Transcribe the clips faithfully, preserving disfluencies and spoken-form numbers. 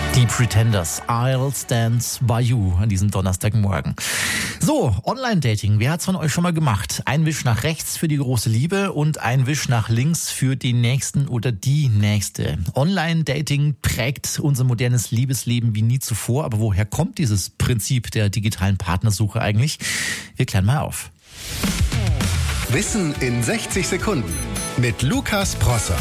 Die Pretenders, I'll Stand By You an diesem Donnerstagmorgen. So, Online-Dating, wer hat's von euch schon mal gemacht? Ein Wisch nach rechts für die große Liebe und ein Wisch nach links für den Nächsten oder die Nächste. Online-Dating prägt unser modernes Liebesleben wie nie zuvor. Aber woher kommt dieses Prinzip der digitalen Partnersuche eigentlich? Wir klären mal auf. Wissen in sechzig Sekunden mit Lukas Prosser.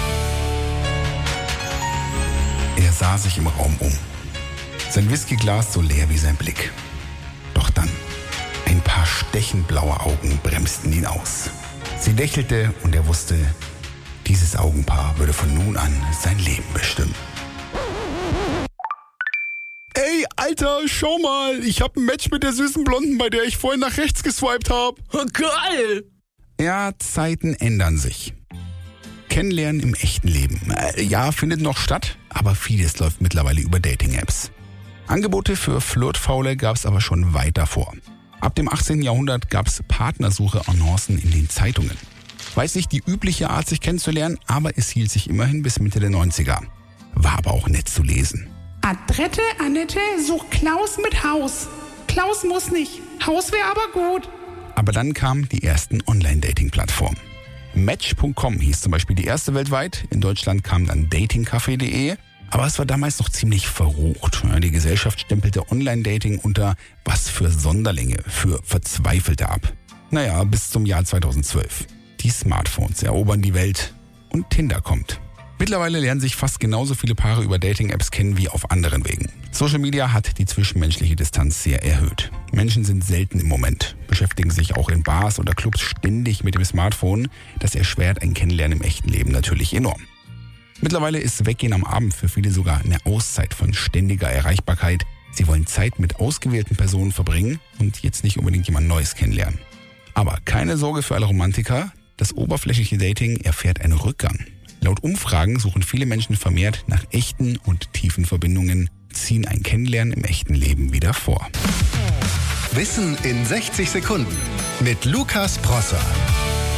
Er sah sich im Raum um. Sein Whiskyglas so leer wie sein Blick. Doch dann, ein paar stechend blaue Augen bremsten ihn aus. Sie lächelte und er wusste, dieses Augenpaar würde von nun an sein Leben bestimmen. Ey, Alter, schau mal, ich hab ein Match mit der süßen Blonden, bei der ich vorhin nach rechts geswiped hab. Geil! Ja, Zeiten ändern sich. Kennenlernen im echten Leben. Äh, ja, findet noch statt, aber vieles läuft mittlerweile über Dating-Apps. Angebote für Flirtfaule gab es aber schon weit davor. Ab dem achtzehnten Jahrhundert gab es Partnersuche-Annoncen in den Zeitungen. Weiß nicht die übliche Art, sich kennenzulernen, aber es hielt sich immerhin bis Mitte der neunziger. War aber auch nett zu lesen. Adrette Annette sucht Klaus mit Haus. Klaus muss nicht, Haus wäre aber gut. Aber dann kamen die ersten Online-Dating-Plattformen. Match Punkt com hieß zum Beispiel die erste weltweit. In Deutschland kam dann dating café punkt de. Aber es war damals noch ziemlich verrucht. Die Gesellschaft stempelte Online-Dating unter was für Sonderlinge, für Verzweifelte ab. Naja, bis zum Jahr zweitausendzwölf. Die Smartphones erobern die Welt und Tinder kommt. Mittlerweile lernen sich fast genauso viele Paare über Dating-Apps kennen wie auf anderen Wegen. Social Media hat die zwischenmenschliche Distanz sehr erhöht. Menschen sind selten im Moment, beschäftigen sich auch in Bars oder Clubs ständig mit dem Smartphone. Das erschwert ein Kennenlernen im echten Leben natürlich enorm. Mittlerweile ist Weggehen am Abend für viele sogar eine Auszeit von ständiger Erreichbarkeit. Sie wollen Zeit mit ausgewählten Personen verbringen und jetzt nicht unbedingt jemand Neues kennenlernen. Aber keine Sorge für alle Romantiker, das oberflächliche Dating erfährt einen Rückgang. Laut Umfragen suchen viele Menschen vermehrt nach echten und tiefen Verbindungen, ziehen ein Kennenlernen im echten Leben wieder vor. Wissen in sechzig Sekunden mit Lukas Prosser.